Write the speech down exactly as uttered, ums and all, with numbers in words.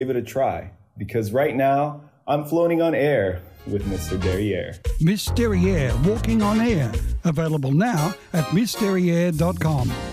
give it a try, because right now I'm floating on air with Mister Derriere. Miss Derriere, Walking on Air. Available now at miss derriere dot com.